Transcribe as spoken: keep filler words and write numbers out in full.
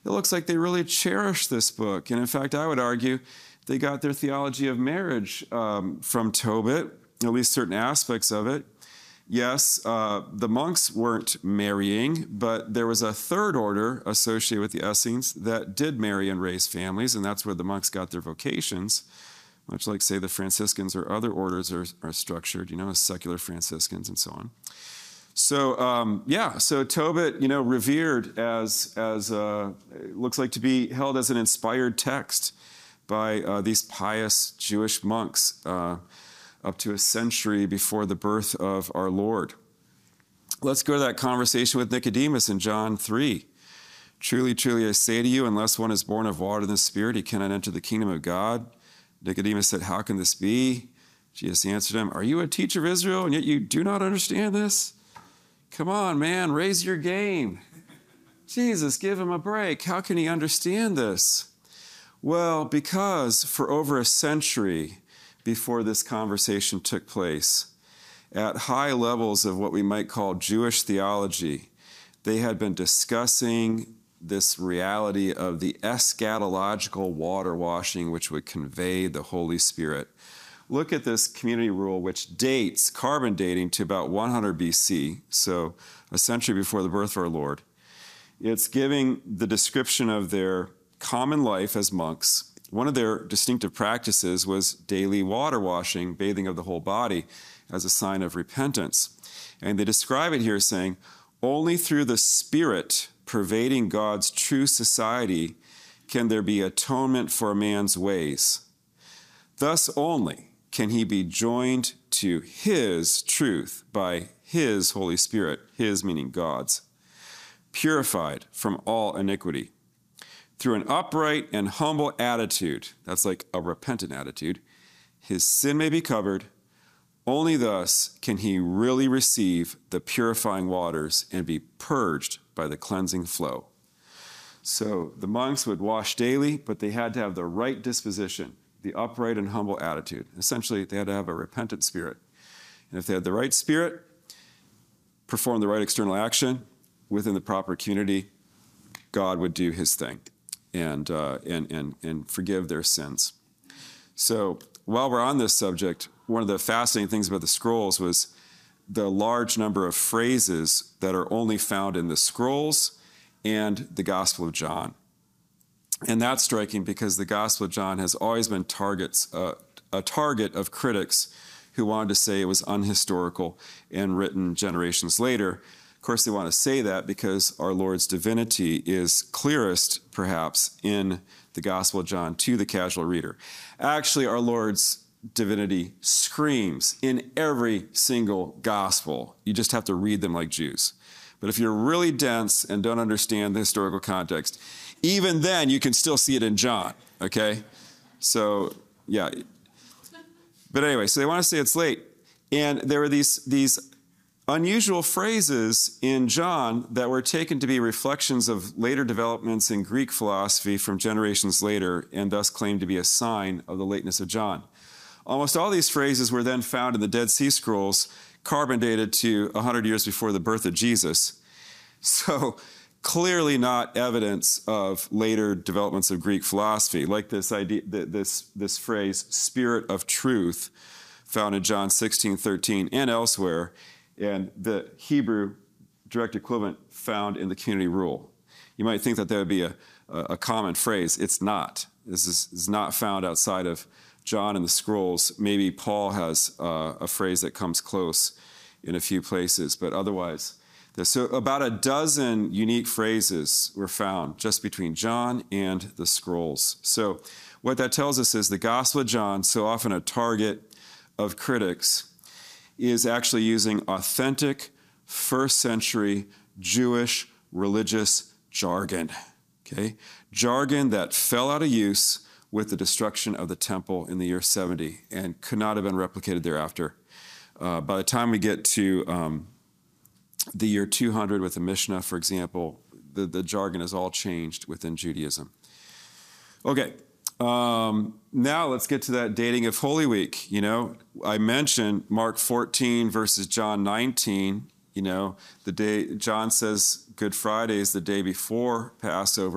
it looks like they really cherish this book. And in fact, I would argue they got their theology of marriage um, from Tobit, at least certain aspects of it. Yes, uh, the monks weren't marrying, but there was a third order associated with the Essenes that did marry and raise families, and that's where the monks got their vocations, much like, say, the Franciscans or other orders are, are structured, you know, as secular Franciscans and so on. So, um, yeah, so Tobit, you know, revered as, as uh, looks like to be held as an inspired text by uh, these pious Jewish monks uh, up to a century before the birth of our Lord. Let's go to that conversation with Nicodemus in John three. Truly, truly, I say to you, unless one is born of water and the Spirit, he cannot enter the kingdom of God. Nicodemus said, how can this be? Jesus answered him, are you a teacher of Israel, and yet you do not understand this? Come on, man, raise your game. Jesus, give him a break. How can he understand this? Well, because for over a century before this conversation took place, at high levels of what we might call Jewish theology, they had been discussing this reality of the eschatological water washing which would convey the Holy Spirit. Look at this community rule, which dates, carbon dating, to about one hundred B C, so a century before the birth of our Lord. It's giving the description of their common life as monks. One of their distinctive practices was daily water washing, bathing of the whole body, as a sign of repentance. And they describe it here saying, only through the Spirit pervading God's true society can there be atonement for a man's ways. Thus only can he be joined to his truth by his Holy Spirit, his meaning God's, purified from all iniquity. Through an upright and humble attitude, that's like a repentant attitude, his sin may be covered. Only thus can he really receive the purifying waters and be purged by the cleansing flow. So the monks would wash daily, but they had to have the right disposition, the upright and humble attitude. Essentially, they had to have a repentant spirit. And if they had the right spirit, perform the right external action within the proper community, God would do his thing and, uh, and, and, and forgive their sins. So while we're on this subject, one of the fascinating things about the scrolls was the large number of phrases that are only found in the scrolls and the Gospel of John. And that's striking because the Gospel of John has always been targets, uh, a target of critics who wanted to say it was unhistorical and written generations later. Of course, they want to say that because our Lord's divinity is clearest, perhaps, in the Gospel of John to the casual reader. Actually, our Lord's divinity screams in every single gospel. You just have to read them like Jews. But if you're really dense and don't understand the historical context, even then you can still see it in John, okay? So, yeah. But anyway, so they want to say it's late. And there were these, these unusual phrases in John that were taken to be reflections of later developments in Greek philosophy from generations later, and thus claimed to be a sign of the lateness of John. Almost all these phrases were then found in the Dead Sea Scrolls, carbon dated to one hundred years before the birth of Jesus. So clearly not evidence of later developments of Greek philosophy, like this idea, this, this phrase, spirit of truth, found in John sixteen thirteen and elsewhere, and the Hebrew direct equivalent found in the community rule. You might think that that would be a, a common phrase. It's not. This is, is not found outside of John and the scrolls. Maybe Paul has uh, a phrase that comes close in a few places, but otherwise. So about a dozen unique phrases were found just between John and the scrolls. So what that tells us is the Gospel of John, so often a target of critics, is actually using authentic first century Jewish religious jargon, okay? Jargon that fell out of use with the destruction of the temple in the year seventy and could not have been replicated thereafter. Uh, by the time we get to um, the year two hundred with the Mishnah, for example, the, the jargon is all changed within Judaism. Okay, um, now let's get to that dating of Holy Week. You know, I mentioned Mark fourteen versus John nineteen. You know, the day John says Good Friday is the day before Passover.